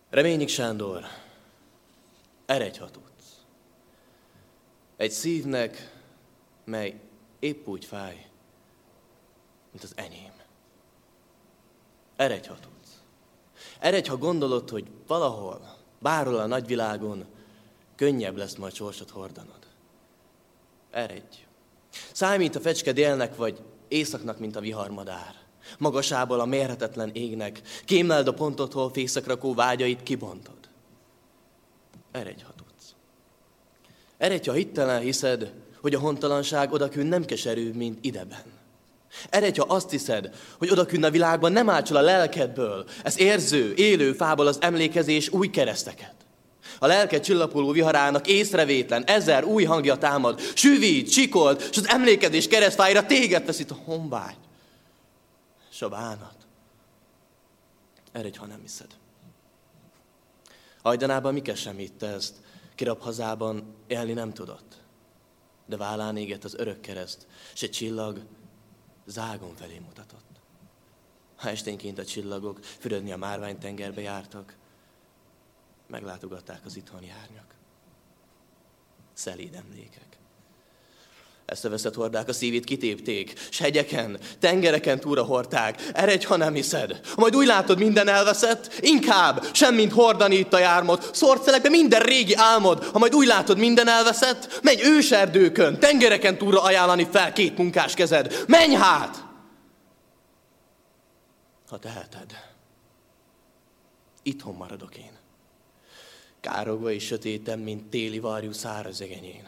Reményik Sándor, eredj, ha tudsz. Egy szívnek, mely épp úgy fáj, mint az enyém. Eredj, ha tudsz. Eredj, ha gondolod, hogy valahol, bárhol a nagyvilágon könnyebb lesz majd sorsot hordanod. Eredj. Szállj, mint a fecske délnek, vagy északnak, mint a viharmadár. Magasából a mérhetetlen égnek, kémleld a pontot, hol fészakrakó vágyait kibontod. Eredj, ha tudsz. Eredj, ha hittelen hiszed, hogy a hontalanság odakünn nem keserűbb, mint ideben. Eredj, ha azt hiszed, hogy odakünn a világban nem átsol a lelkedből, ez érző, élő fából az emlékezés új kereszteket. A lelked csillapoló viharának észrevétlen 1000 új hangja támad, süvít, sikolt, és az emlékezés keresztfájra téged teszít a honvágy és a bánat. Eredj, ha nem hiszed. Hajdanában Mike sem hitte ezt, Kirab hazában élni nem tudott. De vállán égett az örök kereszt, s egy csillag zágon felé mutatott. Ha esténként a csillagok fürödni a márványtengerbe jártak, meglátogatták az itthoni árnyak. Szelíd emlékek. Eszeveszett hordák a szívét kitépték, s hegyeken, tengereken túra hordták. Eredj, ha nem hiszed. Majd úgy látod, minden elveszett, inkább, semmint hordani itt a jármot. Szórt szelekbe minden régi álmod, ha majd úgy látod, minden elveszett, menj őserdőkön, tengereken túra ajánlani fel 2 munkás kezed. Menj hát! Ha teheted, itthon maradok én. Károgva és sötéten, mint téli varjú száraz egenyén.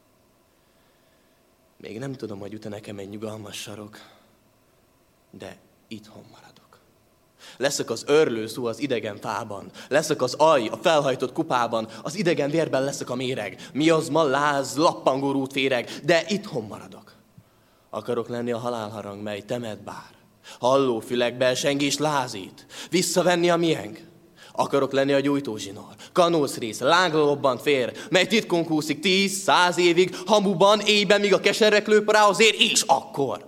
Még nem tudom, hogy jut-e nekem egy nyugalmas sarok, de itthon maradok. Leszek az örlő szó az idegen fában, leszek az alj a felhajtott kupában, az idegen vérben leszek a méreg. Mi az ma láz, lappangó rút féreg, de itthon maradok. Akarok lenni a halálharang, mely temet bár. Halló fülekbe sengés lázít, visszavenni a miénk. Akarok lenni a gyújtózsinór, kanószrész, lángra lobbant fér, mely titkon kúszik 10-100 évig, hamuban, éjben, míg a keserek lőp rá azért, és akkor.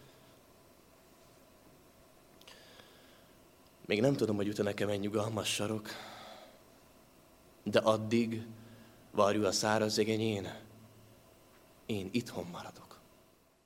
Még nem tudom, hogy jut-e nekem egy nyugalmas sarok, de addig, varjú a száraz egenyén, én itthon maradok.